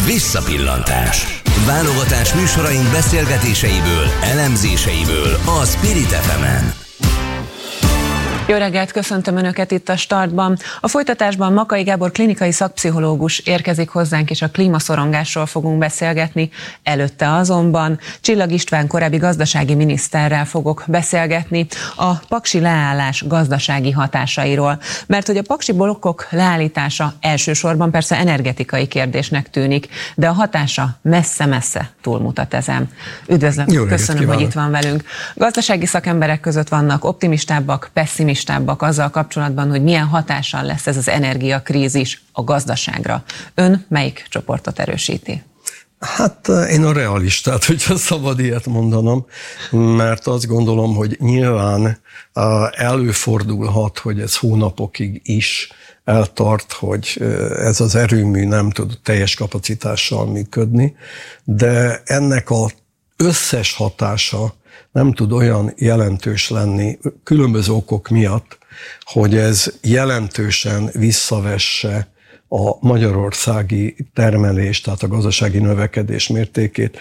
Visszapillantás. Válogatás műsoraink beszélgetéseiből, elemzéseiből a Spirit FM-en. Jó reggelt, köszöntöm Önöket itt a Startban. A folytatásban Makay Gábor klinikai szakpszichológus érkezik hozzánk, és a klímaszorongásról fogunk beszélgetni. Előtte azonban Csillag István korábbi gazdasági miniszterrel fogok beszélgetni a paksi leállás gazdasági hatásairól. Mert hogy a paksi blokkok leállítása elsősorban persze energetikai kérdésnek tűnik, de a hatása messze-messze túlmutat ezen. Üdvözlöm, köszönöm, hogy itt van velünk. Gazdasági szakemberek között vannak optimistábbak, pesszimistábbak azzal kapcsolatban, hogy milyen hatással lesz ez az energiakrízis a gazdaságra. Ön melyik csoportot erősíti? Hát én a realistát, hogyha szabad ilyet mondanom, mert azt gondolom, hogy nyilván előfordulhat, hogy ez hónapokig is eltart, hogy ez az erőmű nem tud teljes kapacitással működni, de ennek az összes hatása nem tud olyan jelentős lenni különböző okok miatt, hogy ez jelentősen visszavesse a magyarországi termelés, tehát a gazdasági növekedés mértékét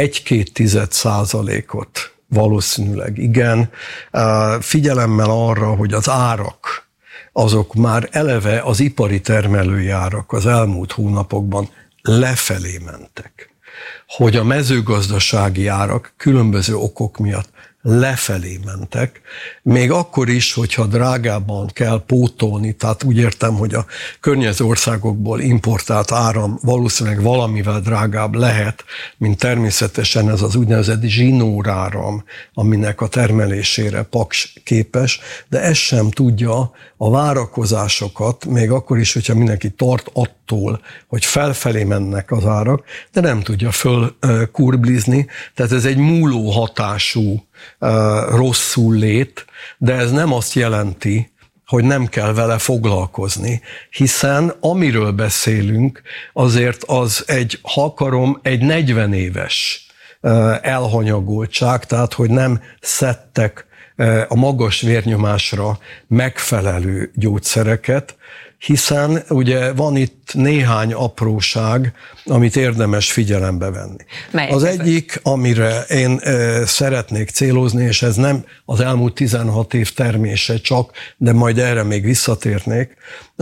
1,2% valószínűleg igen. Figyelemmel arra, hogy az árak, azok már eleve az ipari termelői árak az elmúlt hónapokban lefelé mentek. Hogy a mezőgazdasági árak különböző okok miatt lefelé mentek, még akkor is, hogyha drágában kell pótolni, tehát úgy értem, hogy a környező országokból importált áram valószínűleg valamivel drágább lehet, mint természetesen ez az úgynevezett zsinóráram, aminek a termelésére Paks képes, de ez sem tudja a várakozásokat, még akkor is, hogyha mindenki tart attól, hogy felfelé mennek az árak, de nem tudja fölkurblizni, tehát ez egy múló hatású rosszul lét, de ez nem azt jelenti, hogy nem kell vele foglalkozni, hiszen amiről beszélünk, azért az ha akarom, egy 40 éves elhanyagoltság, tehát hogy nem szedtek a magas vérnyomásra megfelelő gyógyszereket, hiszen ugye van itt néhány apróság, amit érdemes figyelembe venni. Az egyik, amire én szeretnék célozni, és ez nem az elmúlt 16 év termése csak, de majd erre még visszatérnék,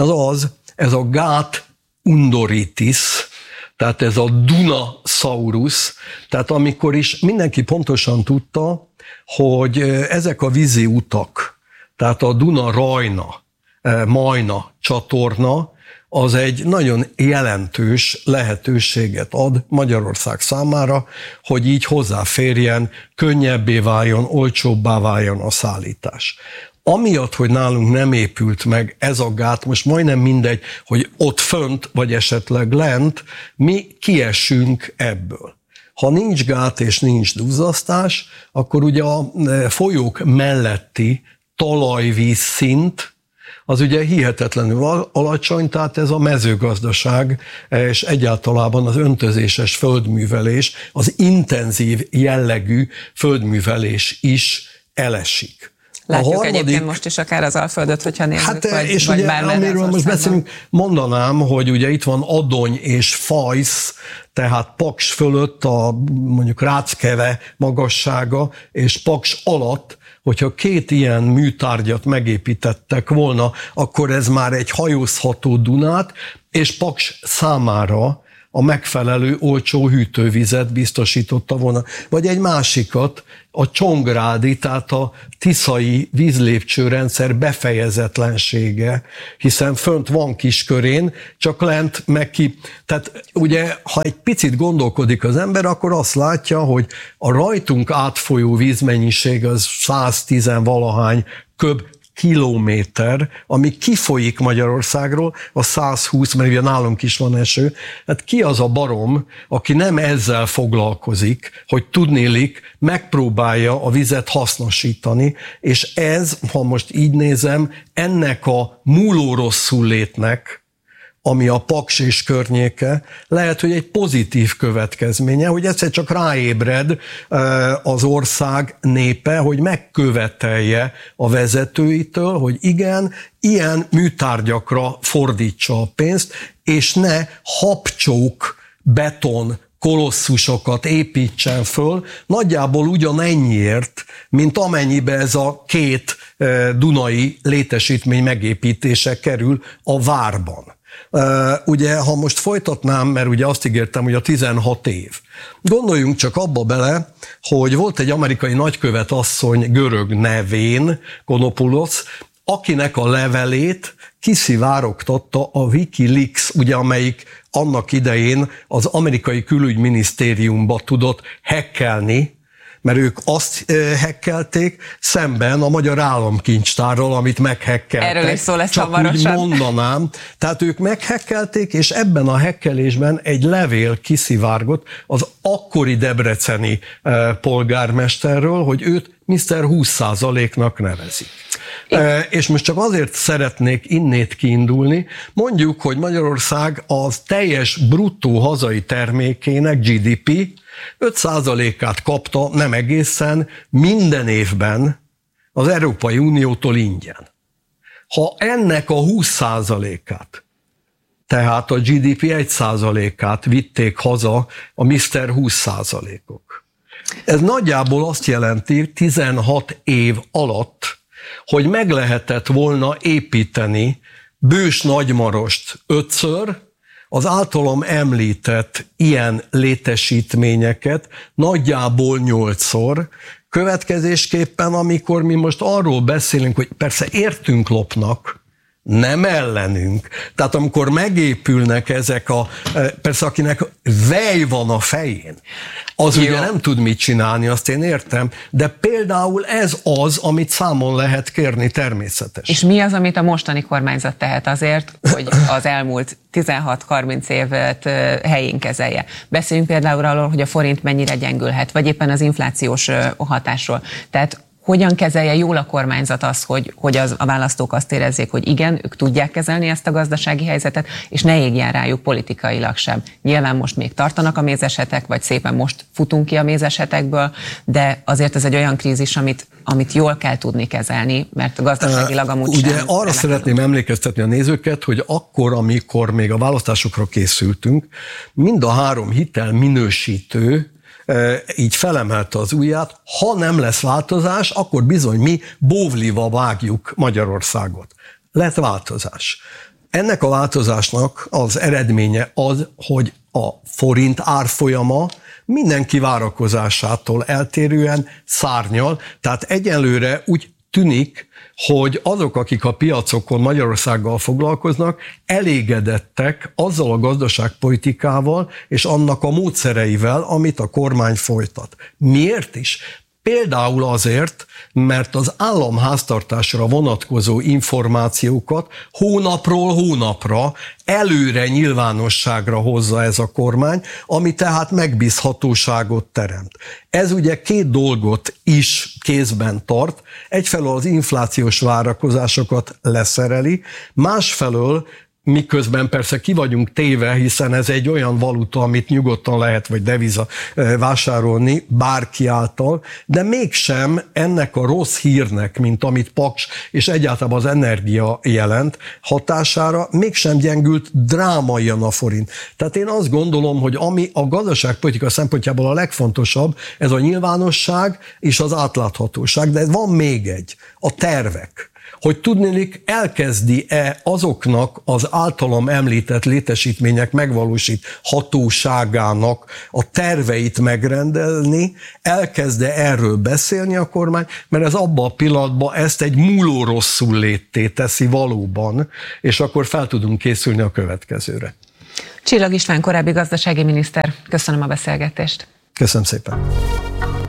ez a gát undoritis, tehát ez a Dunasaurus, tehát amikor is mindenki pontosan tudta, hogy ezek a vízi utak, tehát a Duna-Rajna, Majna csatorna, az egy nagyon jelentős lehetőséget ad Magyarország számára, hogy így hozzáférjen, könnyebbé váljon, olcsóbbá váljon a szállítás. Amiatt, hogy nálunk nem épült meg ez a gát, most majdnem mindegy, hogy ott fönt, vagy esetleg lent, mi kiesünk ebből. Ha nincs gát és nincs duzzasztás, akkor ugye a folyók melletti talajvíz szint, az ugye hihetetlenül alacsony, tehát ez a mezőgazdaság és egyáltalában az öntözéses földművelés, az intenzív jellegű földművelés is elesik. Látjuk egyébként most is akár az Alföldöt, hogyha nézzük, és vagy ugye, amiről most beszélünk, mondanám, hogy ugye itt van Adony és Fajsz, tehát Paks fölött a mondjuk Ráckeve magassága, és Paks alatt, hogyha két ilyen műtárgyat megépítettek volna, akkor ez már egy hajózható Dunát, és Paks számára a megfelelő olcsó hűtővizet biztosította volna. Vagy egy másikat, a Csongrádi, tehát a tiszai vízlépcsőrendszer befejezetlensége, hiszen fönt van Kiskörén, csak lent meg ki. Tehát ugye, ha egy picit gondolkodik az ember, akkor azt látja, hogy a rajtunk átfolyó vízmennyiség az 110-valahány köb kilométer, ami kifolyik Magyarországról, a 120, mert ugye nálunk is van eső. Hát ki az a barom, aki nem ezzel foglalkozik, hogy tudnélik, megpróbálja a vizet hasznosítani, és ez, ha most így nézem, ennek a múló rosszul létnek, ami a Paks és környéke, lehet, hogy egy pozitív következménye, hogy egyszer csak ráébred az ország népe, hogy megkövetelje a vezetőitől, hogy igen, ilyen műtárgyakra fordítsa a pénzt, és ne habcsók beton kolosszusokat építsen föl, nagyjából ugyanennyiért, mint amennyibe ez a 2 dunai létesítmény megépítése kerül a várban. Ugye, ha most folytatnám, mert ugye azt ígértem, hogy a 16 év. Gondoljunk csak abba bele, hogy volt egy amerikai nagykövet asszony görög nevén, Konopoulos, akinek a levelét kiszivárogtatta a WikiLeaks, ugye, amelyik annak idején az amerikai külügyminisztériumba tudott hackelni, mert ők azt hackelték szemben a Magyar Államkincstárral, amit meghackeltek. Erről is szó lesz csak hamarosan. úgy mondanám. Tehát ők meghackelték, és ebben a hackelésben egy levél kiszivárgott az akkori debreceni polgármesterről, hogy őt Mr. 20%-nak nevezik. És most csak azért szeretnék innét kiindulni, mondjuk, hogy Magyarország az teljes bruttó hazai termékének, GDP 5%-át kapta, nem egészen, minden évben az Európai Uniótól ingyen. Ha ennek a 20%-át, tehát a GDP 1%-át vitték haza a Mr. 20%-ok. Ez nagyjából azt jelenti 16 év alatt, hogy meg lehetett volna építeni Bős Nagymarost 5-ször, az általam említett ilyen létesítményeket nagyjából 8-szor, következésképpen, amikor mi most arról beszélünk, hogy persze értünk lopnak, nem ellenünk. Tehát amikor megépülnek ezek persze akinek vej van a fején, az ugye nem tud mit csinálni, azt én értem, de például ez az, amit számon lehet kérni természetesen. És mi az, amit a mostani kormányzat tehet azért, hogy az elmúlt 16-30 évet helyén kezelje? Beszéljünk például arról, hogy a forint mennyire gyengülhet, vagy éppen az inflációs hatásról. Tehát hogyan kezelje jól a kormányzat azt, hogy a választók azt érezzék, hogy igen, ők tudják kezelni ezt a gazdasági helyzetet, és ne égjen rájuk politikailag sem. Nyilván most még tartanak a mézesetek, vagy szépen most futunk ki a mézesetekből, de azért ez egy olyan krízis, amit jól kell tudni kezelni, mert gazdaságilag amúgy sem. Ugye arra szeretném emlékeztetni a nézőket, hogy akkor, amikor még a választásokra készültünk, mind a 3 hitelminősítő így felemelte az ujját, ha nem lesz változás, akkor bizony mi bóvliva vágjuk Magyarországot. Lett változás. Ennek a változásnak az eredménye az, hogy a forint árfolyama mindenki várakozásától eltérően szárnyal, tehát egyelőre úgy tűnik, hogy azok, akik a piacokon Magyarországgal foglalkoznak, elégedettek azzal a gazdaságpolitikával és annak a módszereivel, amit a kormány folytat. Miért is? Például azért, mert az államháztartásra vonatkozó információkat hónapról hónapra előre nyilvánosságra hozza ez a kormány, ami tehát megbízhatóságot teremt. Ez ugye 2 dolgot is kézben tart, egyfelől az inflációs várakozásokat leszereli, másfelől miközben persze ki vagyunk téve, hiszen ez egy olyan valuta, amit nyugodtan lehet, vagy deviza vásárolni bárki által, de mégsem ennek a rossz hírnek, mint amit Paks és egyáltalán az energia jelent hatására, mégsem gyengült drámaian a forint. Tehát én azt gondolom, hogy ami a gazdaságpolitika szempontjából a legfontosabb, ez a nyilvánosság és az átláthatóság, de van még egy, a tervek. Hogy tudniillik elkezdi-e azoknak az általam említett létesítmények megvalósíthatóságának a terveit megrendelni, elkezd-e erről beszélni a kormány, mert ez abban a pillanatban ezt egy múló rosszul létté teszi valóban, és akkor fel tudunk készülni a következőre. Csillag István, korábbi gazdasági miniszter, köszönöm a beszélgetést. Köszönöm szépen.